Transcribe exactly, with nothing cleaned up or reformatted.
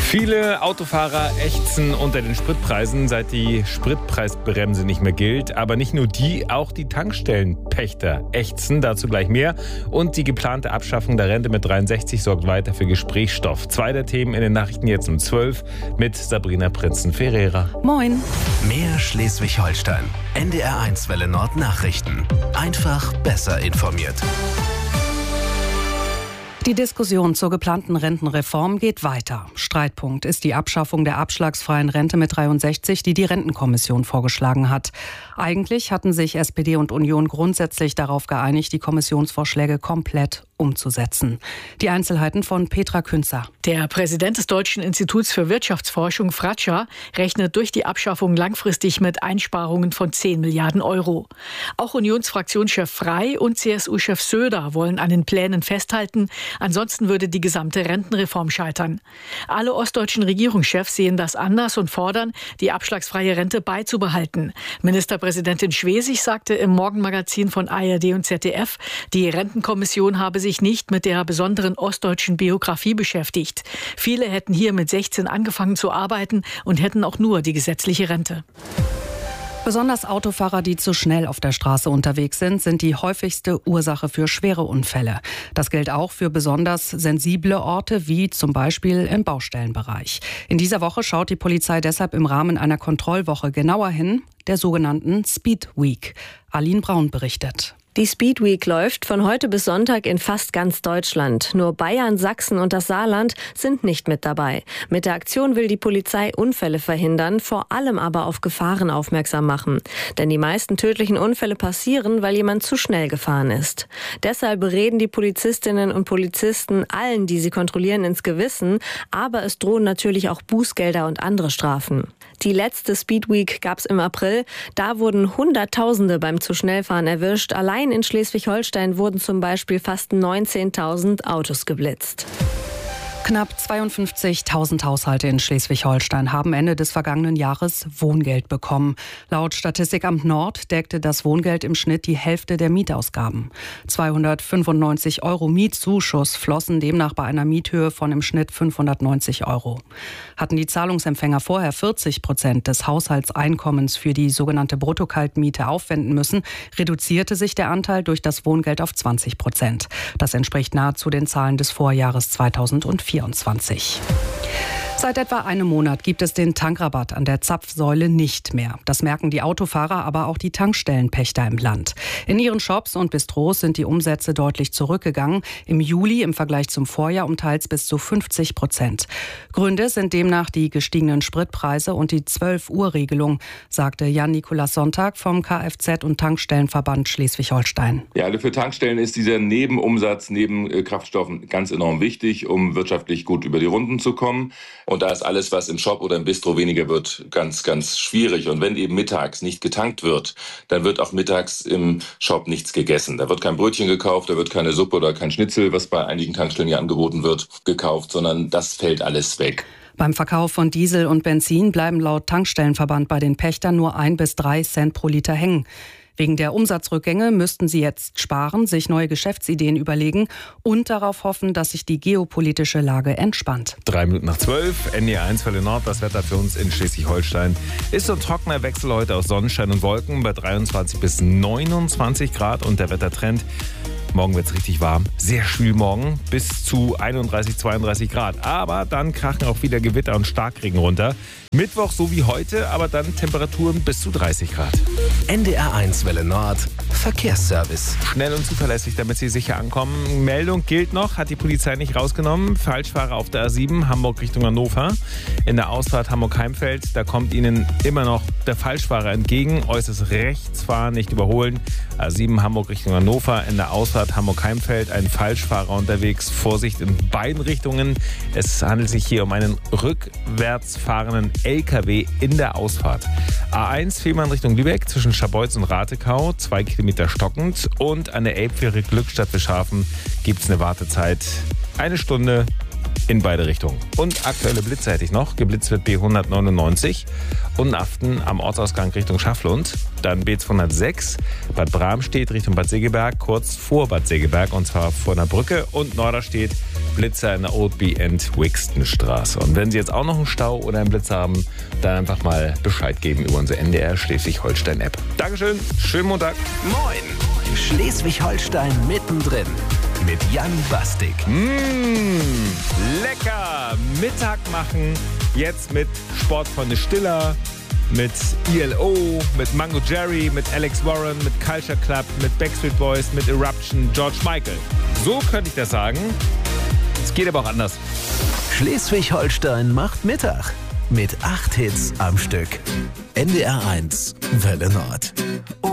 Viele Autofahrer ächzen unter den Spritpreisen, seit die Spritpreisbremse nicht mehr gilt. Aber nicht nur die, auch die Tankstellenpächter ächzen, dazu gleich mehr. Und die geplante Abschaffung der Rente mit dreiundsechzig sorgt weiter für Gesprächsstoff. Zwei der Themen in den Nachrichten jetzt um zwölf mit Sabrina Prinzen-Ferreira. Moin. Mehr Schleswig-Holstein. N D R eins Welle Nord Nachrichten. Einfach besser informiert. Die Diskussion zur geplanten Rentenreform geht weiter. Streitpunkt ist die Abschaffung der abschlagsfreien Rente mit dreiundsechzig, die die Rentenkommission vorgeschlagen hat. Eigentlich hatten sich S P D und Union grundsätzlich darauf geeinigt, die Kommissionsvorschläge komplett umzusetzen. Die Einzelheiten von Petra Künzer. Der Präsident des Deutschen Instituts für Wirtschaftsforschung, Fratscher, rechnet durch die Abschaffung langfristig mit Einsparungen von zehn Milliarden Euro. Auch Unionsfraktionschef Frey und C S U-Chef Söder wollen an den Plänen festhalten. Ansonsten würde die gesamte Rentenreform scheitern. Alle ostdeutschen Regierungschefs sehen das anders und fordern, die abschlagsfreie Rente beizubehalten. Ministerpräsidentin Schwesig sagte im Morgenmagazin von A R D und Z D F, die Rentenkommission habe sich nicht mit der besonderen ostdeutschen Biografie beschäftigt. Viele hätten hier mit sechzehn angefangen zu arbeiten und hätten auch nur die gesetzliche Rente. Besonders Autofahrer, die zu schnell auf der Straße unterwegs sind, sind die häufigste Ursache für schwere Unfälle. Das gilt auch für besonders sensible Orte, wie zum Beispiel im Baustellenbereich. In dieser Woche schaut die Polizei deshalb im Rahmen einer Kontrollwoche genauer hin, der sogenannten Speed Week. Aline Braun berichtet. Die Speed Week läuft von heute bis Sonntag in fast ganz Deutschland. Nur Bayern, Sachsen und das Saarland sind nicht mit dabei. Mit der Aktion will die Polizei Unfälle verhindern, vor allem aber auf Gefahren aufmerksam machen. Denn die meisten tödlichen Unfälle passieren, weil jemand zu schnell gefahren ist. Deshalb reden die Polizistinnen und Polizisten allen, die sie kontrollieren, ins Gewissen. Aber es drohen natürlich auch Bußgelder und andere Strafen. Die letzte Speed Week gab es im April. Da wurden Hunderttausende beim zu schnell fahren erwischt. Allein in Schleswig-Holstein wurden zum Beispiel fast neunzehntausend Autos geblitzt. Knapp zweiundfünfzigtausend Haushalte in Schleswig-Holstein haben Ende des vergangenen Jahres Wohngeld bekommen. Laut Statistikamt Nord deckte das Wohngeld im Schnitt die Hälfte der Mietausgaben. zweihundertfünfundneunzig Euro Mietzuschuss flossen demnach bei einer Miethöhe von im Schnitt fünfhundertneunzig Euro. Hatten die Zahlungsempfänger vorher vierzig Prozent des Haushaltseinkommens für die sogenannte Bruttokaltmiete aufwenden müssen, reduzierte sich der Anteil durch das Wohngeld auf zwanzig Prozent. Das entspricht nahezu den Zahlen des Vorjahres zweitausendvierundzwanzig. Seit etwa einem Monat gibt es den Tankrabatt an der Zapfsäule nicht mehr. Das merken die Autofahrer, aber auch die Tankstellenpächter im Land. In ihren Shops und Bistros sind die Umsätze deutlich zurückgegangen. Im Juli im Vergleich zum Vorjahr um teils bis zu fünfzig Prozent. Gründe sind demnach die gestiegenen Spritpreise und die zwölf-Uhr-Regelung, sagte Jan-Nikolaus Sonntag vom Kfz- und Tankstellenverband Schleswig-Holstein. Ja, also für Tankstellen ist dieser Nebenumsatz neben Kraftstoffen ganz enorm wichtig, um wirtschaftlich gut über die Runden zu kommen. Und da ist alles, was im Shop oder im Bistro weniger wird, ganz, ganz schwierig. Und wenn eben mittags nicht getankt wird, dann wird auch mittags im Shop nichts gegessen. Da wird kein Brötchen gekauft, da wird keine Suppe oder kein Schnitzel, was bei einigen Tankstellen ja angeboten wird, gekauft, sondern das fällt alles weg. Beim Verkauf von Diesel und Benzin bleiben laut Tankstellenverband bei den Pächtern nur ein bis drei Cent pro Liter hängen. Wegen der Umsatzrückgänge müssten sie jetzt sparen, sich neue Geschäftsideen überlegen und darauf hoffen, dass sich die geopolitische Lage entspannt. Drei Minuten nach zwölf, N D R eins Welle Nord, das Wetter für uns in Schleswig-Holstein. Ist so ein trockener Wechsel heute aus Sonnenschein und Wolken bei dreiundzwanzig bis neunundzwanzig Grad und der Wettertrend. Morgen wird es richtig warm, sehr schwül morgen, bis zu einunddreißig, zweiunddreißig Grad. Aber dann krachen auch wieder Gewitter und Starkregen runter. Mittwoch so wie heute, aber dann Temperaturen bis zu dreißig Grad. N D R eins Welle Nord Verkehrsservice. Schnell und zuverlässig, damit Sie sicher ankommen. Meldung gilt noch, hat die Polizei nicht rausgenommen. Falschfahrer auf der A sieben, Hamburg Richtung Hannover. In der Ausfahrt Hamburg-Heimfeld, da kommt Ihnen immer noch der Falschfahrer entgegen. Äußerst rechts fahren, nicht überholen. A sieben, Hamburg Richtung Hannover. In der Ausfahrt Hamburg-Heimfeld, ein Falschfahrer unterwegs. Vorsicht in beiden Richtungen. Es handelt sich hier um einen rückwärts fahrenden L K W in der Ausfahrt. A eins, Fehmarn Richtung Lübeck, zwischen Scharbeutz und Ratekau, zwei Kilometer stockend. Und an der Elbfähre Glückstadt Bischhafen gibt es eine Wartezeit. Eine Stunde in beide Richtungen. Und aktuelle Blitze hätte ich noch. Geblitzt wird B hundertneunundneunzig und Aften am Ortsausgang Richtung Schafflund. Dann B zweihundertsechs, Bad Bramstedt Richtung Bad Segeberg, kurz vor Bad Segeberg und zwar vor einer Brücke. Und Norderstedt Blitzer in der Oldby and Wixton Straße. Und wenn Sie jetzt auch noch einen Stau oder einen Blitz haben, dann einfach mal Bescheid geben über unsere N D R Schleswig-Holstein-App. Dankeschön, schönen Montag. Moin! Schleswig-Holstein mittendrin mit Jan Bastik. Mmh, lecker! Mittag machen, jetzt mit Sportfreunde Stiller, mit I L O, mit Mango Jerry, mit Alex Warren, mit Culture Club, mit Backstreet Boys, mit Eruption, George Michael. So könnte ich das sagen. Es geht aber auch anders. Schleswig-Holstein macht Mittag mit acht Hits am Stück. N D R eins Welle Nord.